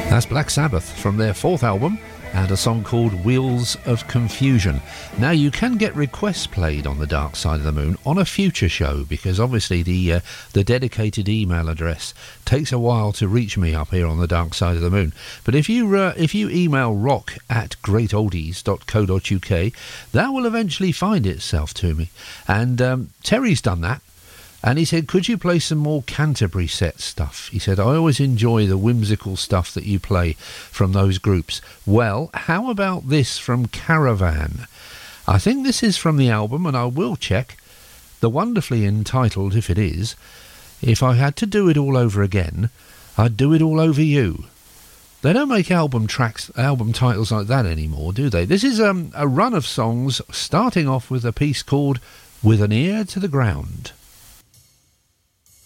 That's Black Sabbath from their fourth album, and a song called Wheels of Confusion. Now, you can get requests played on the Dark Side of the Moon on a future show, because obviously the dedicated email address takes a while to reach me up here on the Dark Side of the Moon. But if you email rock@greatoldies.co.uk, that will eventually find itself to me. And Terry's done that. And he said, could you play some more Canterbury set stuff? He said, I always enjoy the whimsical stuff that you play from those groups. Well, how about this from Caravan? I think this is from the album, and I will check. The wonderfully entitled, if it is, If I Had to Do It All Over Again, I'd Do It All Over You. They don't make album titles like that anymore, do they? This is a run of songs starting off with a piece called With an Ear to the Ground.